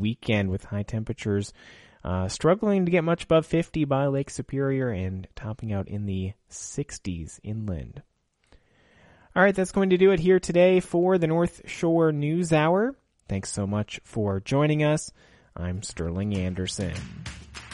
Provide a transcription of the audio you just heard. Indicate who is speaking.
Speaker 1: weekend with high temperatures struggling to get much above 50 by Lake Superior and topping out in the 60s inland. All right, that's going to do it here today for the North Shore News Hour. Thanks so much for joining us. I'm Sterling Anderson.